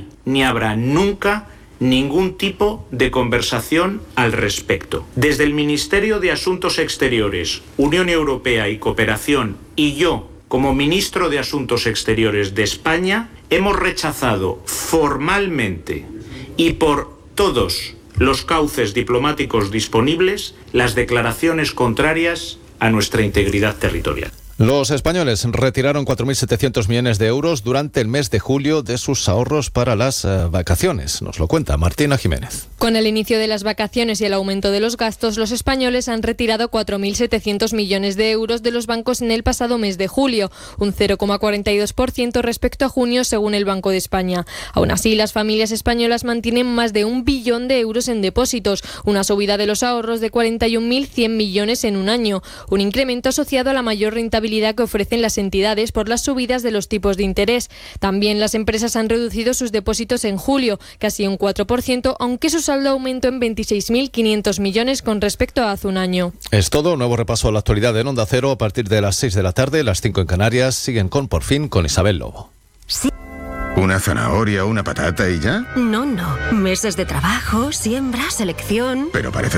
hay ni habrá nunca ningún tipo de conversación al respecto. Desde el Ministerio de Asuntos Exteriores, Unión Europea y Cooperación y yo, como ministro de Asuntos Exteriores de España, hemos rechazado formalmente y por todos los cauces diplomáticos disponibles las declaraciones contrarias a nuestra integridad territorial. Los españoles retiraron 4.700 millones de euros durante el mes de julio de sus ahorros para las vacaciones. Nos lo cuenta Martina Jiménez. Con el inicio de las vacaciones y el aumento de los gastos, los españoles han retirado 4.700 millones de euros de los bancos en el pasado mes de julio, un 0,42% respecto a junio, según el Banco de España. Aún así, las familias españolas mantienen más de 1 billón de euros en depósitos, una subida de los ahorros de 41.100 millones en un año, un incremento asociado a la mayor rentabilidad que ofrecen las entidades por las subidas de los tipos de interés. También las empresas han reducido sus depósitos en julio, casi un 4%, aunque su saldo aumentó en 26.500 millones con respecto a hace un año. Es todo. Nuevo repaso a la actualidad en Onda Cero a partir de las 6 de la tarde, las 5 en Canarias. Siguen con Por Fin con Isabel Lobo. Sí. ¿Una zanahoria, una patata y ya? No. Meses de trabajo, siembra, selección. Pero parece